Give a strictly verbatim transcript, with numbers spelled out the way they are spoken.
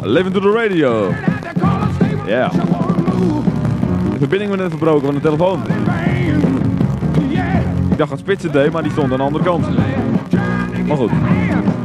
Living to the radio. Ja. Yeah. De verbinding werd net verbroken van de telefoon. Ik dacht dat Spits het deed, maar die stond aan de andere kant. Maar goed.